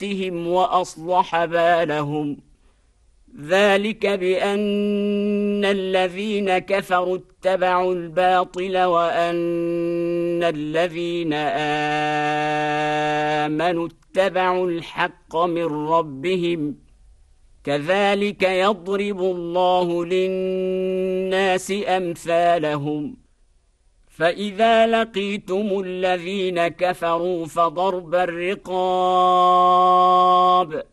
سيئاتهم وأصلح بالهم. ذلك بأن الذين كفروا اتبعوا الباطل وأن الذين آمنوا اتبعوا الحق من ربهم. كذلك يضرب الله للناس أمثالهم. فإذا لقيتم الذين كفروا فضرب الرقاب